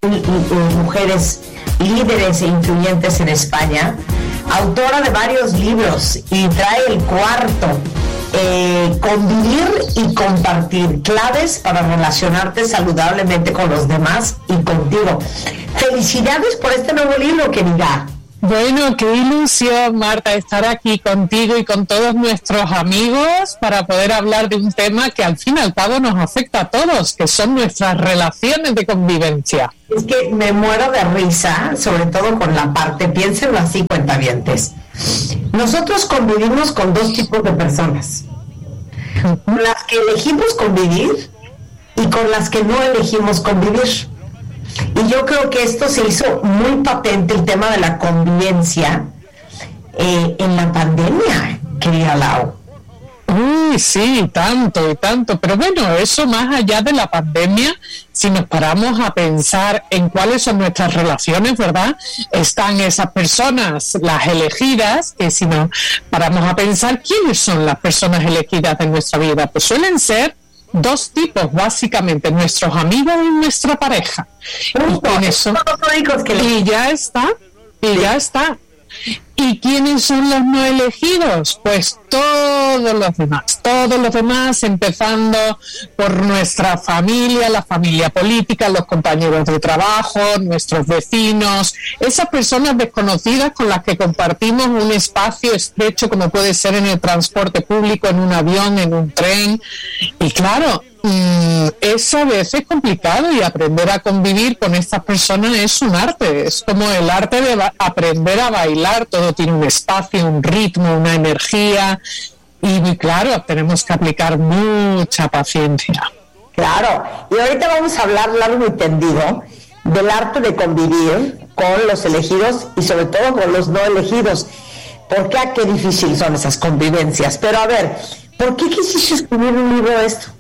mujeres líderes e influyentes en España, autora de varios libros y trae el cuarto, Convivir y Compartir, claves para relacionarte saludablemente con los demás y contigo. Felicidades por este nuevo libro, querida. Bueno, qué ilusión, Marta, estar aquí contigo y con todos nuestros amigos para poder hablar de un tema que al fin y al cabo nos afecta a todos, que son nuestras relaciones de convivencia. Es que me muero de risa, sobre todo con la parte, piénsenlo así, cuentavientes. Nosotros convivimos con dos tipos de personas. Con las que elegimos convivir y con las que no elegimos convivir. Y yo creo que esto se hizo muy patente, el tema de la convivencia, en la pandemia, querida Lau. Uy, sí, tanto y tanto. Pero bueno, eso más allá de la pandemia, si nos paramos a pensar en cuáles son nuestras relaciones, ¿verdad? Están esas personas, las elegidas, que si nos paramos a pensar quiénes son las personas elegidas de nuestra vida, pues suelen ser dos tipos, básicamente, nuestros amigos y nuestra pareja. ¿Y quiénes son? Y ya está. ¿Y quiénes son los no elegidos? Pues todos los demás, empezando por nuestra familia, la familia política, los compañeros de trabajo, nuestros vecinos, esas personas desconocidas con las que compartimos un espacio estrecho, como puede ser en el transporte público, en un avión, en un tren. Y claro, eso a veces es complicado, y aprender a convivir con estas personas es un arte. Es como el arte de aprender a bailar. Todo tiene un espacio, un ritmo, una energía, y claro, tenemos que aplicar mucha paciencia. Claro, y ahorita vamos a hablar largo y tendido del arte de convivir con los elegidos y sobre todo con los no elegidos. ¿Por qué? Qué difícil son esas convivencias. Pero a ver, ¿por qué quisiste escribir un libro de esto?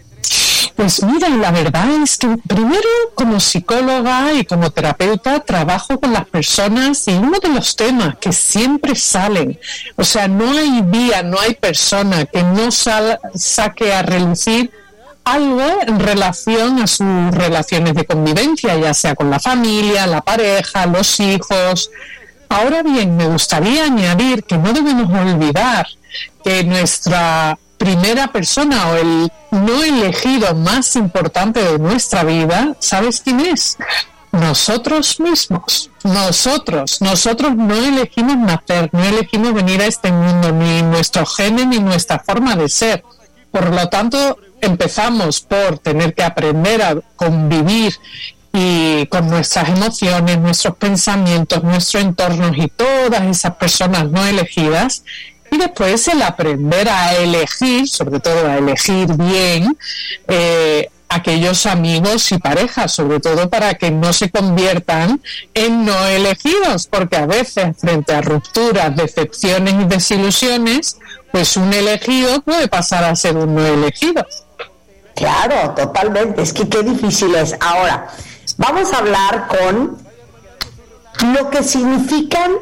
Pues mira, la verdad es que primero, como psicóloga y como terapeuta, trabajo con las personas, y uno de los temas que siempre salen, o sea, no hay día, no hay persona que no saque a relucir algo en relación a sus relaciones de convivencia, ya sea con la familia, la pareja, los hijos. Ahora bien, me gustaría añadir que no debemos olvidar que nuestra primera persona o el no elegido más importante de nuestra vida, ¿sabes quién es? Nosotros mismos. Nosotros no elegimos nacer, no elegimos venir a este mundo, ni nuestros genes ni nuestra forma de ser. Por lo tanto, empezamos por tener que aprender a convivir y con nuestras emociones, nuestros pensamientos, nuestros entornos y todas esas personas no elegidas. Y después el aprender a elegir, sobre todo a elegir bien, aquellos amigos y parejas, sobre todo para que no se conviertan en no elegidos, porque a veces frente a rupturas, decepciones y desilusiones, pues un elegido puede pasar a ser un no elegido. Claro, totalmente, es que qué difícil es. Ahora, vamos a hablar con lo que significan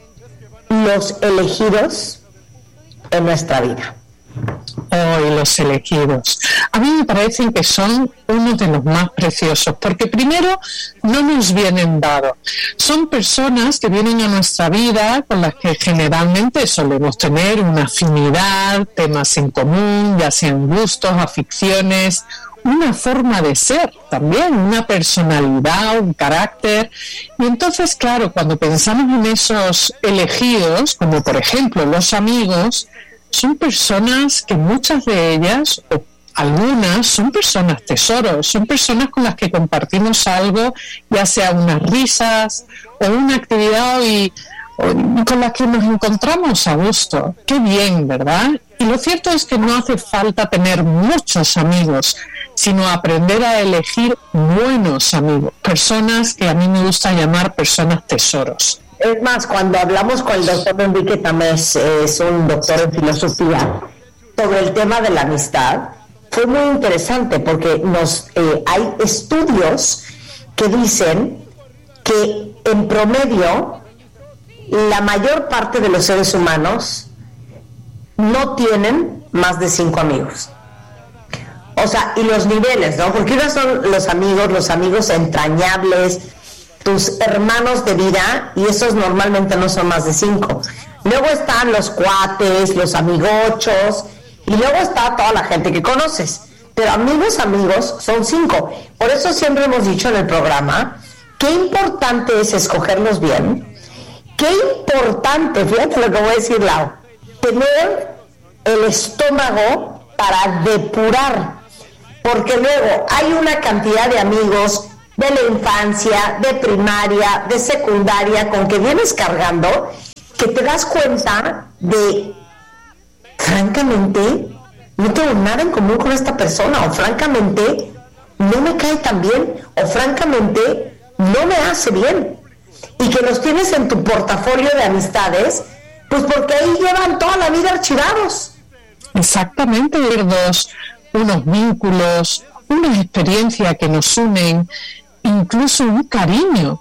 los elegidos en nuestra vida. Hoy los elegidos, a mí me parecen que son uno de los más preciosos, porque primero no nos vienen dados, son personas que vienen a nuestra vida con las que generalmente solemos tener una afinidad, temas en común, ya sean gustos, aficiones, una forma de ser también, una personalidad, un carácter. Y entonces, claro, cuando pensamos en esos elegidos, como por ejemplo los amigos, son personas que muchas de ellas, o algunas, son personas tesoros, son personas con las que compartimos algo, ya sea unas risas o una actividad con las que nos encontramos a gusto. Qué bien, ¿verdad? Y lo cierto es que no hace falta tener muchos amigos, sino aprender a elegir buenos amigos, personas que a mí me gusta llamar personas tesoros. Es más, cuando hablamos con el doctor Enrique Tamés, es un doctor en filosofía, sobre el tema de la amistad, fue muy interesante porque hay estudios que dicen que en promedio la mayor parte de los seres humanos no tienen más de 5 amigos. O sea, y los niveles, ¿no? Porque unos son los amigos entrañables, tus hermanos de vida, y esos normalmente no son más de 5. Luego están los cuates, los amigochos, y luego está toda la gente que conoces. Pero amigos son 5. Por eso siempre hemos dicho en el programa, qué importante es escogerlos bien, qué importante, fíjate lo que voy a decir, Lau, tener el estómago para depurar, porque luego hay una cantidad de amigos de la infancia, de primaria, de secundaria, con que vienes cargando, que te das cuenta de, francamente, no tengo nada en común con esta persona, o francamente, no me cae tan bien, o francamente, no me hace bien, y que los tienes en tu portafolio de amistades, pues porque ahí llevan toda la vida archivados. Exactamente, unos vínculos, una experiencia que nos unen, incluso un cariño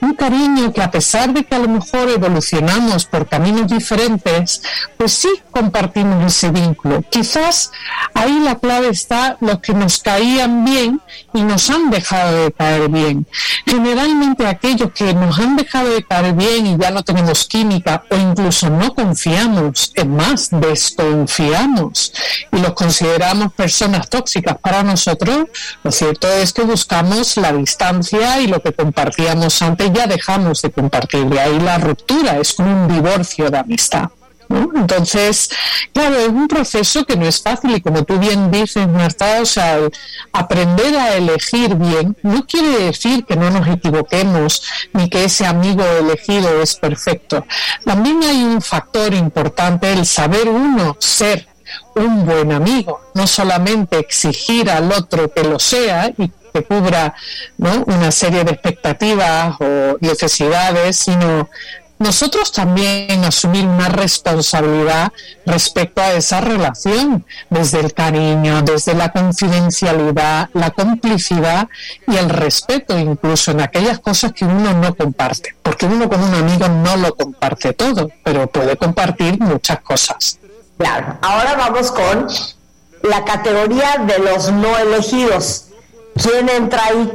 que a pesar de que a lo mejor evolucionamos por caminos diferentes, pues sí compartimos ese vínculo. Quizás ahí la clave está los que nos caían bien y nos han dejado de caer bien. Generalmente aquellos que nos han dejado de caer bien y ya no tenemos química o incluso no confiamos, es más, desconfiamos y los consideramos personas tóxicas para nosotros, lo cierto es que buscamos la distancia y lo que compartíamos antes ya dejamos de compartir. De ahí la ruptura, es como un divorcio de amistad, ¿no? Entonces, claro, es un proceso que no es fácil y como tú bien dices, Marta, o sea, aprender a elegir bien no quiere decir que no nos equivoquemos ni que ese amigo elegido es perfecto. También hay un factor importante, el saber uno ser un buen amigo, no solamente exigir al otro que lo sea y que cubra, ¿no?, una serie de expectativas o necesidades, sino nosotros también asumir una responsabilidad respecto a esa relación, desde el cariño, desde la confidencialidad, la complicidad y el respeto, incluso en aquellas cosas que uno no comparte, porque uno con un amigo no lo comparte todo, pero puede compartir muchas cosas. Claro, ahora vamos con la categoría de los no elegidos. ¿Quién entra ahí?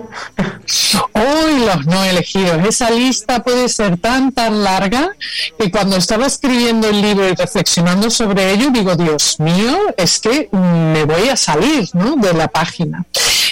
Hoy los no elegidos. Esa lista puede ser tan larga que cuando estaba escribiendo el libro y reflexionando sobre ello, digo, Dios mío, es que me voy a salir, ¿no?, de la página.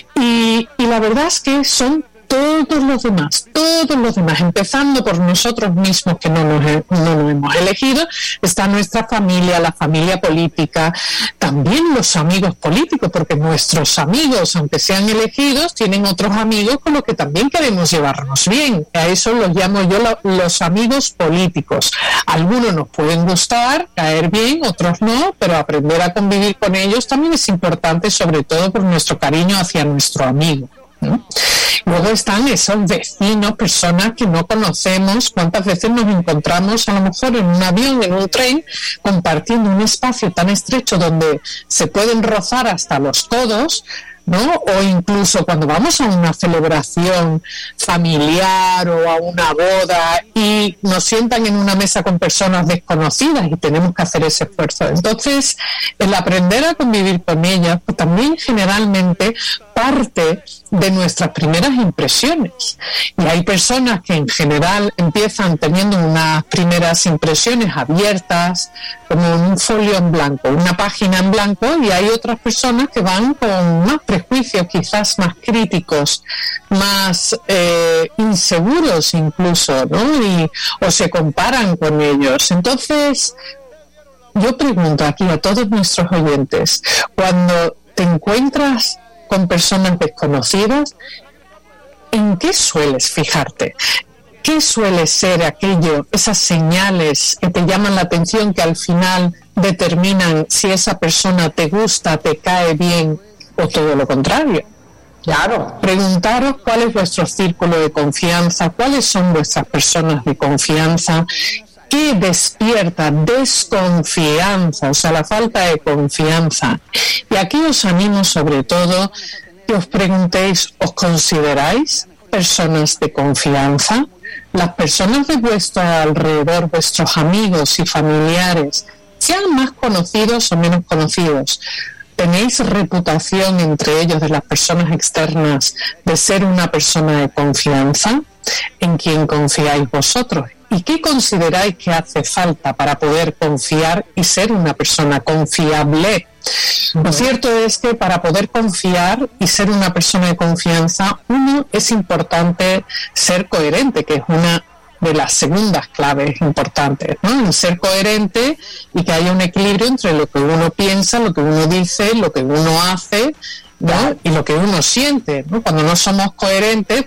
Y la verdad es que son todos los demás, empezando por nosotros mismos que no nos hemos elegido, está nuestra familia, la familia política, también los amigos políticos, porque nuestros amigos, aunque sean elegidos, tienen otros amigos con los que también queremos llevarnos bien. A eso los llamo yo los amigos políticos. Algunos nos pueden gustar, caer bien, otros no, pero aprender a convivir con ellos también es importante, sobre todo por nuestro cariño hacia nuestro amigo, ¿no? Luego están esos vecinos, personas que no conocemos. ¿Cuántas veces nos encontramos a lo mejor en un avión, en un tren, compartiendo un espacio tan estrecho donde se pueden rozar hasta los codos, ¿no? O incluso cuando vamos a una celebración familiar o a una boda y nos sientan en una mesa con personas desconocidas y tenemos que hacer ese esfuerzo. Entonces, el aprender a convivir con ellas, pues también generalmente parte de nuestras primeras impresiones. Y hay personas que en general empiezan teniendo unas primeras impresiones abiertas, como un folio en blanco, una página en blanco, y hay otras personas que van con más prejuicios, quizás más críticos, más inseguros incluso, ¿no? O se comparan con ellos. Entonces, yo pregunto aquí a todos nuestros oyentes, cuando te encuentras con personas desconocidas, ¿en qué sueles fijarte? ¿Qué suele ser aquello, esas señales que te llaman la atención, que al final determinan si esa persona te gusta, te cae bien o todo lo contrario? Claro. Preguntaros cuál es vuestro círculo de confianza, cuáles son vuestras personas de confianza, qué despierta desconfianza, o sea, la falta de confianza. Y aquí os animo sobre todo que os preguntéis, ¿os consideráis personas de confianza? Las personas de vuestro alrededor, vuestros amigos y familiares, sean más conocidos o menos conocidos, ¿Tenéis reputación entre ellos, de las personas externas, de ser una persona de confianza? ¿En quién confiáis vosotros? ¿Y qué consideráis que hace falta para poder confiar y ser una persona confiable? Lo cierto es que para poder confiar y ser una persona de confianza, uno, es importante ser coherente, que es una de las segundas claves importantes, ¿no? El ser coherente y que haya un equilibrio entre lo que uno piensa, lo que uno dice, lo que uno hace, ¿no? Y lo que uno siente, ¿no? Cuando no somos coherentes,